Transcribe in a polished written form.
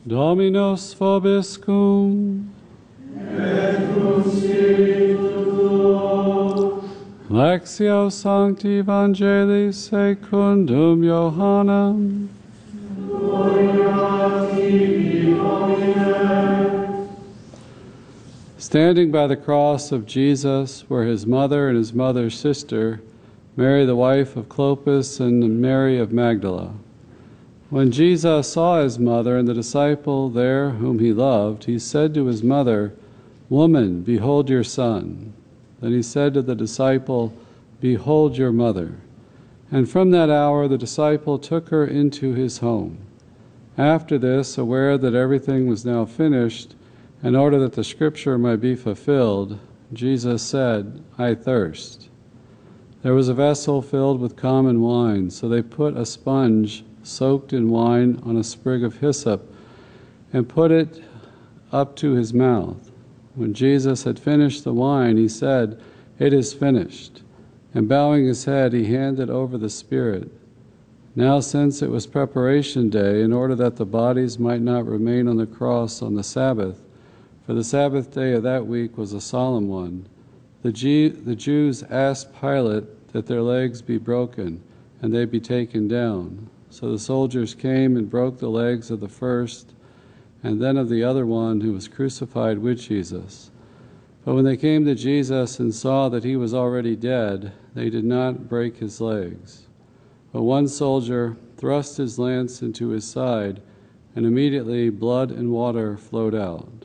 Dominus vobiscum. Et cum spiritu tuo. Lectio Sancti Evangelii secundum Johannem. Gloria tibi, Domine. Standing by the cross of Jesus were his mother and his mother's sister, Mary the wife of Clopas and Mary of Magdala. When Jesus saw his mother and the disciple there whom he loved, he said to his mother, "Woman, behold your son." Then he said to the disciple, "Behold your mother." And from that hour the disciple took her into his home. After this, aware that everything was now finished, in order that the scripture might be fulfilled, Jesus said, "I thirst." There was a vessel filled with common wine, so they put a sponge soaked in wine on a sprig of hyssop and put it up to his mouth. When Jesus had finished the wine, he said, "It is finished." And bowing his head, he handed over the spirit. Now, since it was preparation day, in order that the bodies might not remain on the cross on the Sabbath, for the Sabbath day of that week was a solemn one, the Jews asked Pilate that their legs be broken and they be taken down. So the soldiers came and broke the legs of the first and then of the other one who was crucified with Jesus. But when they came to Jesus and saw that he was already dead, they did not break his legs. But one soldier thrust his lance into his side, and immediately blood and water flowed out.